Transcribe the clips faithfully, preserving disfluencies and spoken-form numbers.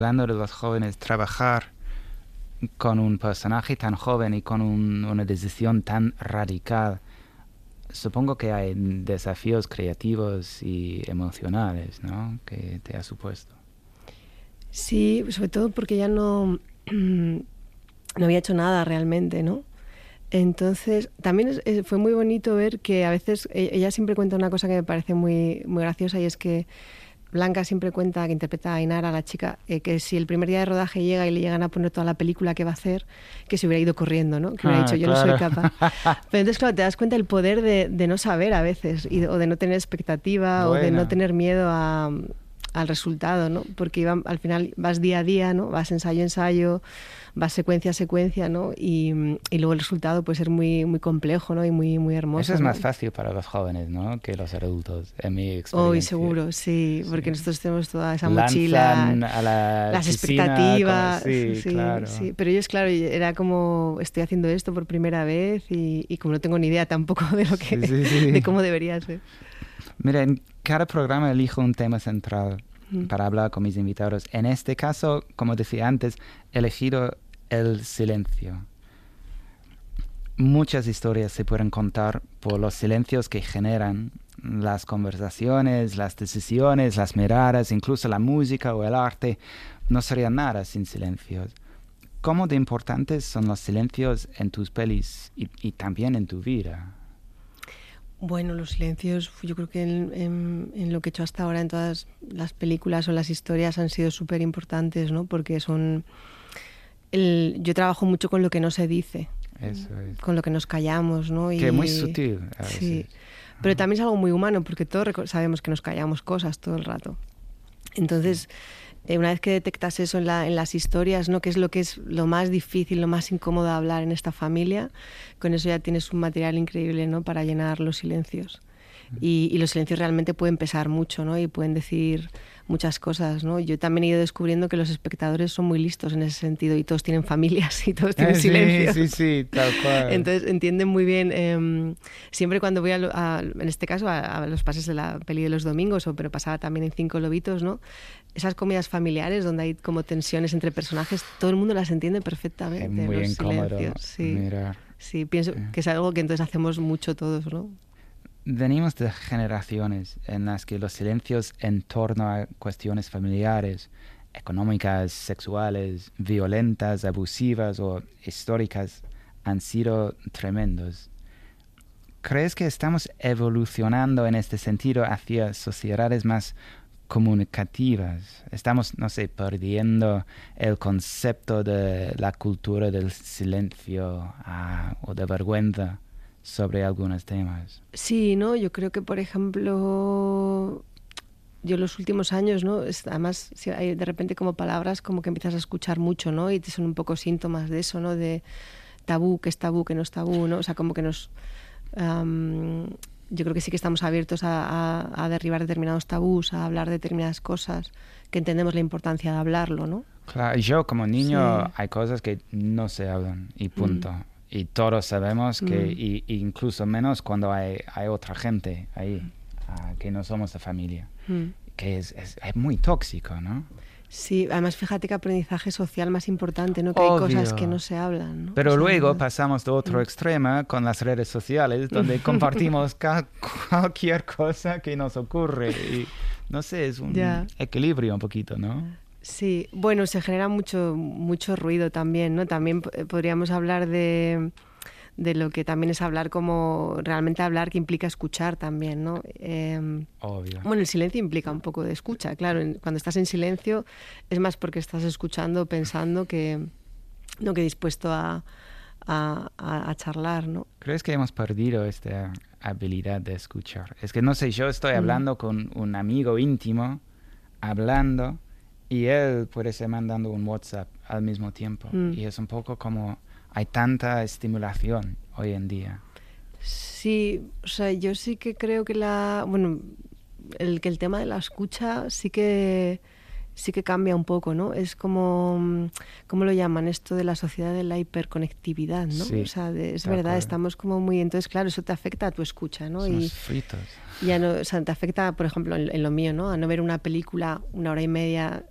Hablando de los jóvenes, trabajar con un personaje tan joven y con un, una decisión tan radical, supongo que hay desafíos creativos y emocionales, ¿no?, que te ha supuesto. Sí, sobre todo porque ya no, no había hecho nada realmente, ¿no? Entonces, también es, es, fue muy bonito ver que a veces ella siempre cuenta una cosa que me parece muy, muy graciosa, y es que Blanca siempre cuenta, que interpreta a Ainara, la chica, eh, que si el primer día de rodaje llega y le llegan a poner toda la película que va a hacer, que se hubiera ido corriendo, ¿no? Que hubiera Ah, dicho, yo claro. no soy capaz. Pero entonces, claro, te das cuenta del poder de, de no saber a veces, y, o de no tener expectativa, Bueno. o de no tener miedo a, al resultado, ¿no? Porque iba, al final vas día a día, ¿no? Vas ensayo a ensayo, vas secuencia a secuencia, ¿no? Y, y luego el resultado puede ser muy, muy complejo, ¿no? Y muy, muy hermoso. Eso es ¿no? más fácil para los jóvenes, ¿no?, que los adultos, en mi experiencia. Hoy seguro, sí, porque sí. nosotros tenemos toda esa Lanzan mochila, a la las piscina, expectativas, como, sí, sí, claro. sí. Pero ellos, claro, era como, estoy haciendo esto por primera vez y, y como no tengo ni idea tampoco de lo que, sí, sí, sí. de cómo debería ser. Mira, en cada programa elijo un tema central mm. para hablar con mis invitados. En este caso, como decía antes, he elegido el silencio. Muchas historias se pueden contar por los silencios que generan las conversaciones, las decisiones, las miradas, incluso la música o el arte. No sería nada sin silencios. ¿Cómo de importantes son los silencios en tus pelis y, y también en tu vida? Bueno, los silencios, yo creo que en, en, en lo que he hecho hasta ahora en todas las películas o las historias han sido súper importantes, ¿no? Porque son... El, yo trabajo mucho con lo que no se dice. Eso es. Con lo que nos callamos, ¿no? Que y, es muy sutil a veces. Sí, pero también es algo muy humano, porque todos sabemos que nos callamos cosas todo el rato. Entonces, eh, una vez que detectas eso en, la, en las historias, ¿no?, que es lo que es lo más difícil, lo más incómodo de hablar en esta familia, con eso ya tienes un material increíble, ¿no?, para llenar los silencios. Y, y los silencios realmente pueden pesar mucho, ¿no?, y pueden decir muchas cosas, ¿no? Yo también he ido descubriendo que los espectadores son muy listos en ese sentido, y todos tienen familias y todos tienen sí, silencios. Sí, sí, tal cual. Entonces entienden muy bien. Eh, siempre cuando voy, a, a, en este caso, a, a los pases de la peli de los domingos, o, pero pasaba también en Cinco Lobitos, ¿no?, esas comidas familiares donde hay como tensiones entre personajes, todo el mundo las entiende perfectamente. Es muy los incómodo silencios. Sí, mirar. sí, pienso sí. que es algo que entonces hacemos mucho todos, ¿no? Venimos de generaciones en las que los silencios en torno a cuestiones familiares, económicas, sexuales, violentas, abusivas o históricas han sido tremendos. ¿Crees que estamos evolucionando en este sentido hacia sociedades más comunicativas? Estamos, no sé, perdiendo el concepto de la cultura del silencio uh, o de vergüenza sobre algunos temas. Sí, ¿no? Yo creo que, por ejemplo, yo en los últimos años, ¿no?, es, además si hay de repente como palabras como que empiezas a escuchar mucho, ¿no?, y te son un poco síntomas de eso, ¿no?, de tabú, que es tabú, que no es tabú, ¿no? O sea, como que nos... Um, yo creo que sí que estamos abiertos a, a, a derribar determinados tabús, a hablar de determinadas cosas, que entendemos la importancia de hablarlo, ¿no? Claro, yo como niño sí. hay cosas que no se hablan y punto. Mm. Y todos sabemos que, mm. y, y incluso menos cuando hay, hay otra gente ahí, uh, que no somos de familia, mm. que es, es, es muy tóxico, ¿no? Sí, además fíjate que aprendizaje social más importante, ¿no? Que Obvio. hay cosas que no se hablan, ¿no? Pero o sea, luego pasamos de otro mm. extremo con las redes sociales, donde compartimos ca- cualquier cosa que nos ocurre. Y, no sé, es un yeah. equilibrio un poquito, ¿no? Sí, bueno, se genera mucho, mucho ruido también, ¿no? También p- podríamos hablar de, de lo que también es hablar como, realmente hablar que implica escuchar también, ¿no? Eh, Obvio. Bueno, el silencio implica un poco de escucha, claro. En, cuando estás en silencio es más porque estás escuchando, pensando, que, no, que dispuesto a, a, a, a charlar, ¿no? ¿Crees que hemos perdido esta habilidad de escuchar? Es que no sé, yo estoy hablando mm. con un amigo íntimo, hablando... Y él puede ser mandando un WhatsApp al mismo tiempo. Mm. Y es un poco como hay tanta estimulación hoy en día. Sí, o sea, yo sí que creo que la... Bueno, el que el tema de la escucha sí que sí que cambia un poco, ¿no? Es como... ¿Cómo lo llaman? Esto de la sociedad de la hiperconectividad, ¿no? Sí, o sea, de, es verdad, acuerdo. Estamos como muy... Entonces, claro, eso te afecta a tu escucha, ¿no? Somos y fritos. Ya no, o sea, te afecta, por ejemplo, en, en lo mío, ¿no? A no ver una película una hora y media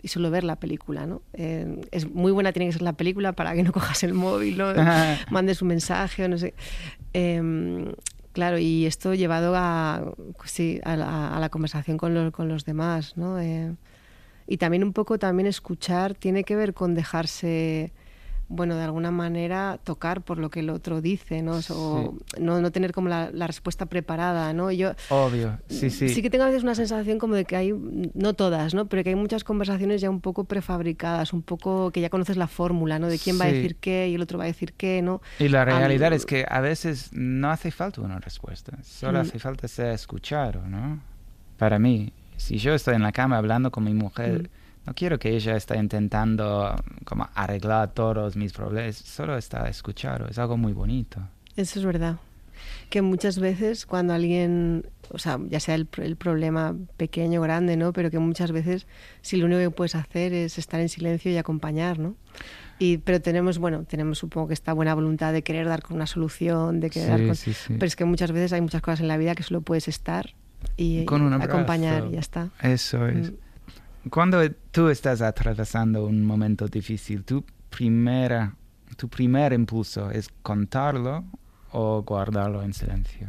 y solo ver la película, ¿no? Eh, es muy buena, tiene que ser la película para que no cojas el móvil, ¿no? Mandes un mensaje o no sé. Eh, claro, y esto llevado a, sí, a, la, a la conversación con los, con los demás, ¿no? Eh, y también un poco también escuchar tiene que ver con dejarse... bueno, de alguna manera tocar por lo que el otro dice, ¿no? O sí. no, no tener como la, la respuesta preparada, ¿no? Yo, Obvio, sí, sí. Sí que tengo a veces una sensación como de que hay, no todas, ¿no? Pero que hay muchas conversaciones ya un poco prefabricadas, un poco que ya conoces la fórmula, ¿no? De quién sí. va a decir qué y el otro va a decir qué, ¿no? Y la realidad Al... es que a veces no hace falta una respuesta, solo mm. hace falta ser escuchado, ¿no? Para mí, si yo estoy en la cama hablando con mi mujer... Mm. No quiero que ella esté intentando como arreglar todos mis problemas, solo está escuchando, es algo muy bonito. Eso es verdad. Que muchas veces cuando alguien, o sea, ya sea el, el problema pequeño o grande, ¿no? Pero que muchas veces si lo único que puedes hacer es estar en silencio y acompañar, ¿no? Y, pero tenemos, bueno, tenemos supongo que esta buena voluntad de querer dar con una solución, de querer sí, dar con... Sí, sí. Pero es que muchas veces hay muchas cosas en la vida que solo puedes estar y, con un y acompañar y ya está. Eso es. Mm. Cuando tú estás atravesando un momento difícil, ¿tu, primera, ¿tu primer impulso es contarlo o guardarlo en silencio?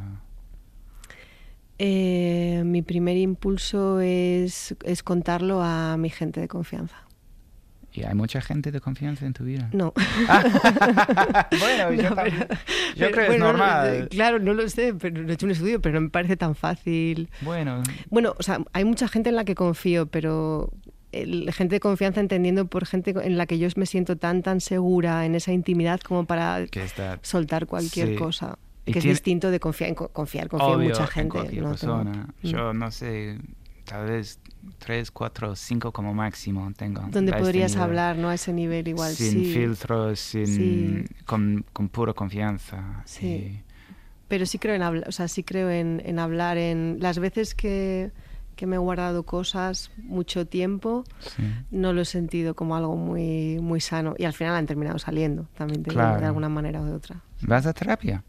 Eh, mi primer impulso es, es contarlo a mi gente de confianza. ¿Y hay mucha gente de confianza en tu vida? No. Ah. Bueno, no, yo, pero, yo pero, creo que bueno, es normal. No, claro, no lo sé, pero no he hecho un estudio, pero no me parece tan fácil. Bueno. Bueno, o sea, hay mucha gente en la que confío, pero el, gente de confianza entendiendo por gente en la que yo me siento tan, tan segura en esa intimidad como para que está, soltar cualquier sí. cosa. Y que tiene, es distinto de confiar en confiar, confío obvio, en mucha gente. En cualquier no persona. Tengo, yo no sé... Tal vez tres, cuatro, cinco como máximo tengo. Donde podrías este hablar, ¿no? A ese nivel igual, sin sí. filtros, sin, sí. con, con pura confianza. Sí. Y... Pero sí creo en hablar, o sea, sí creo en, en hablar en... Las veces que, que me he guardado cosas mucho tiempo, sí. no lo he sentido como algo muy, muy sano. Y al final han terminado saliendo, también te claro. digo, de alguna manera o de otra. ¿Vas a terapia?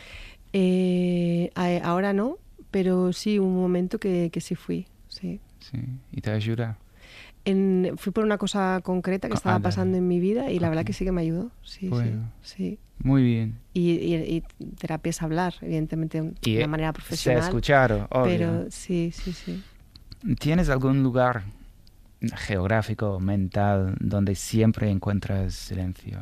Eh, ahora no, pero sí, un momento que, que sí fui. Sí. Sí. ¿Y te ayuda? En, fui por una cosa concreta que estaba pasando en mi vida y la okay. verdad que sí que me ayudó. Sí, bueno. sí, sí. Muy bien. Y, y, y terapia es hablar, evidentemente, de una manera profesional. Se escucharon, obvio. Pero sí, sí, sí. ¿Tienes algún lugar geográfico, mental, donde siempre encuentras silencio?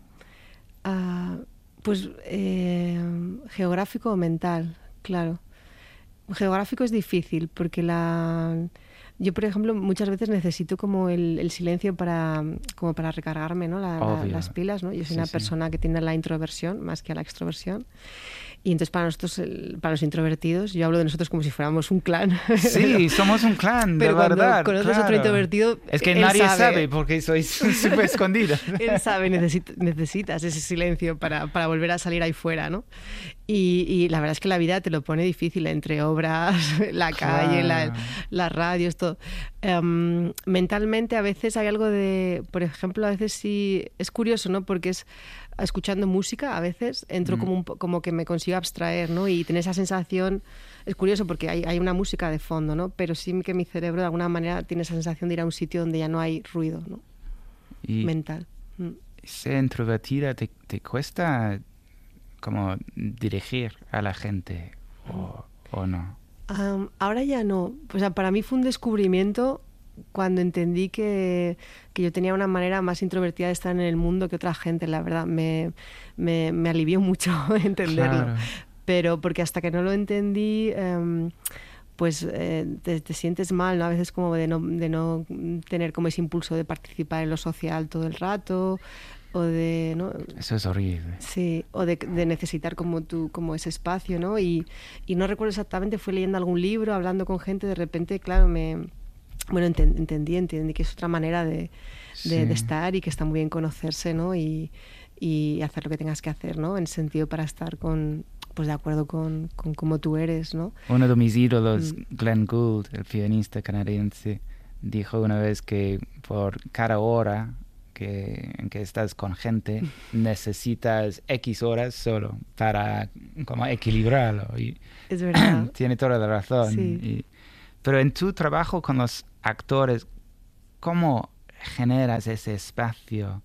Uh, pues eh, geográfico o mental, claro. Geográfico es difícil porque la... Yo, por ejemplo, muchas veces necesito como el, el silencio para, como para recargarme, ¿no? La, la, las pilas, ¿no? Yo soy sí, una sí. persona que tiene la introversión más que la extroversión. Y entonces para nosotros, para los introvertidos, yo hablo de nosotros como si fuéramos un clan. Sí, somos un clan, pero de verdad. Pero cuando conoces claro. otro introvertido, es que él nadie sabe, sabe porque sois súper escondidas. Él sabe, necesita, necesitas ese silencio para, para volver a salir ahí fuera, ¿no? Y, y la verdad es que la vida te lo pone difícil entre obras, la calle, claro. la, las radios, todo. Um, mentalmente a veces hay algo de, por ejemplo, a veces sí, es curioso, ¿no? Porque es escuchando música, a veces entro mm. como, un, como que me consigo abstraer, ¿no? Y tener esa sensación, es curioso porque hay, hay una música de fondo, ¿no? Pero sí que mi cerebro de alguna manera tiene esa sensación de ir a un sitio donde ya no hay ruido, ¿no? Y mental. Mm. Ser introvertida te, te cuesta como dirigir a la gente o, o no. Um, ahora ya no. O sea, para mí fue un descubrimiento cuando entendí que, que yo tenía una manera más introvertida de estar en el mundo que otra gente, la verdad. Me, me, me alivió mucho entenderlo. Claro. Pero porque hasta que no lo entendí, um, pues eh, te, te sientes mal, ¿no? A veces como de no, de no tener como ese impulso de participar en lo social todo el rato. O de, ¿no? Eso es horrible. Sí, o de, de necesitar como tu, como ese espacio, ¿no? Y, y no recuerdo exactamente, fui leyendo algún libro, hablando con gente, de repente, claro, me... Bueno, ent- entendí, entendí que es otra manera de, de, sí. de estar y que está muy bien conocerse, ¿no? Y, y hacer lo que tengas que hacer, ¿no? En sentido para estar con... pues de acuerdo con, con cómo tú eres, ¿no? Uno de mis ídolos, mm. Glenn Gould, el pianista canadiense, dijo una vez que por cada hora que, en que estás con gente, necesitas X horas solo para como equilibrarlo. Y es verdad. tiene toda la razón. Sí. Y, pero en tu trabajo con los actores, ¿cómo generas ese espacio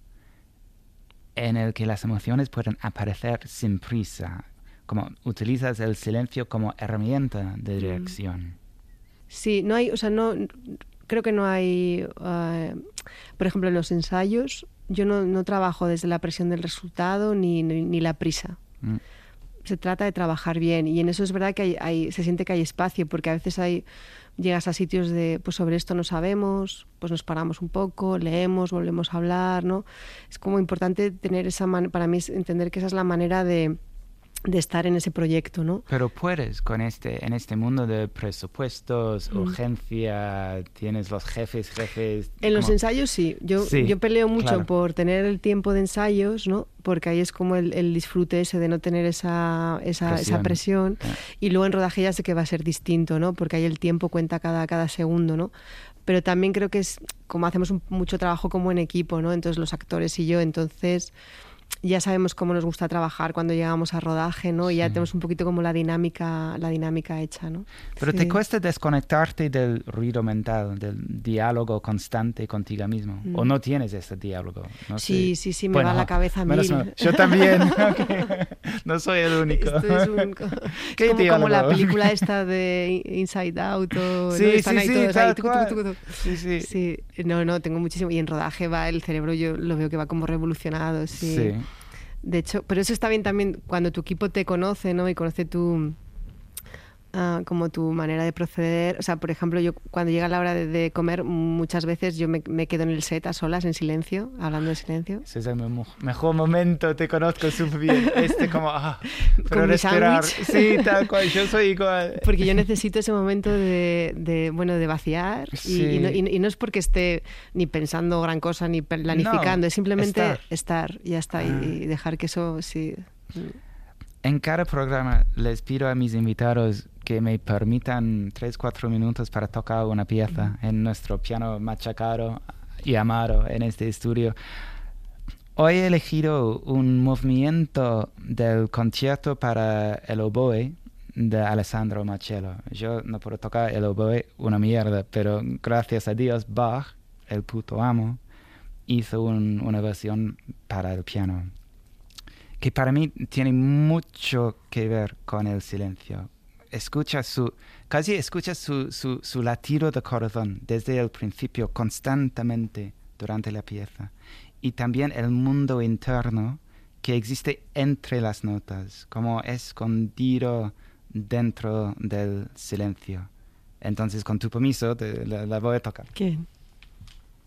en el que las emociones pueden aparecer sin prisa? ¿Cómo utilizas el silencio como herramienta de dirección? Sí, no hay, o sea, no, creo que no hay, uh, por ejemplo, en los ensayos, yo no, no trabajo desde la presión del resultado ni, ni, ni la prisa. Mm. Se trata de trabajar bien y en eso es verdad que hay, hay, se siente que hay espacio, porque a veces hay, llegas a sitios de, pues sobre esto no sabemos, pues nos paramos un poco, leemos, volvemos a hablar, ¿no? Es como importante tener esa man- para mí es entender que esa es la manera de de estar en ese proyecto, ¿no? Pero puedes con este, en este mundo de presupuestos, mm. urgencia, tienes los jefes, jefes... En como... los ensayos sí. Yo, sí, yo peleo mucho claro. por tener el tiempo de ensayos, ¿no? Porque ahí es como el, el disfrute ese de no tener esa, esa presión. Esa presión. Yeah. Y luego en rodaje ya sé que va a ser distinto, ¿no? Porque ahí el tiempo cuenta cada, cada segundo, ¿no? Pero también creo que es como hacemos un, mucho trabajo como en equipo, ¿no? Entonces los actores y yo, entonces... ya sabemos cómo nos gusta trabajar cuando llegamos a rodaje, ¿no? Y ya sí. tenemos un poquito como la dinámica, la dinámica hecha, ¿no? Pero sí. ¿te cuesta desconectarte del ruido mental, del diálogo constante contigo mismo? Mm. ¿O no tienes ese diálogo? No sí, sé. sí, sí, me bueno, va la cabeza a mil. Mal. Yo también. No soy el único. Esto es, un... ¿Qué es como, diálogo? como la película esta de Inside Out. O, sí, ¿no? sí, Están ahí sí, todos tal ahí, tucu, cual. tucu, tucu, tucu. Sí, sí. Sí, no, no, tengo muchísimo. Y en rodaje va el cerebro, yo lo veo que va como revolucionado, sí. Sí. De hecho, pero eso está bien también cuando tu equipo te conoce, ¿no? Y conoce tu, uh, como tu manera de proceder. O sea, por ejemplo, yo cuando llega la hora de, de comer, muchas veces yo me, me quedo en el set a solas, en silencio, hablando en silencio. Ese es el mejor momento, te conozco súper bien. Este como, ah, pero con respirar. Mi sí, tal cual, yo soy igual. Porque yo necesito ese momento de, de bueno, de vaciar. Sí. Y, y, no, y, y no es porque esté ni pensando gran cosa, ni planificando, no, es simplemente estar, estar ya está, ah. y, y dejar que eso, sí... En cada programa les pido a mis invitados que me permitan tres, cuatro minutos para tocar una pieza mm. en nuestro piano machacado y amado en este estudio. Hoy he elegido un movimiento del concierto para el oboe de Alessandro Marcello. Yo no puedo tocar el oboe, una mierda, pero gracias a Dios Bach, el puto amo, hizo un, una versión para el piano, que para mí tiene mucho que ver con el silencio. Escucha su, casi escucha su, su, su latido de corazón desde el principio, constantemente durante la pieza. Y también el mundo interno que existe entre las notas, como escondido dentro del silencio. Entonces, con tu permiso, te, la, la voy a tocar. ¿Quién?